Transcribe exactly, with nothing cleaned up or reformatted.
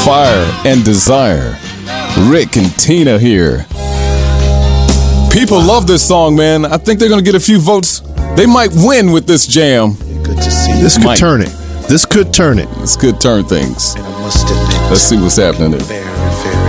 Fire and Desire. Rick and Tina here. People love this song, man. I think they're going to get a few votes. They might win with this jam. Good to see you. This could Mike. turn it. This could turn it. This could turn things. And I must admit, Let's see what's happening there. very, very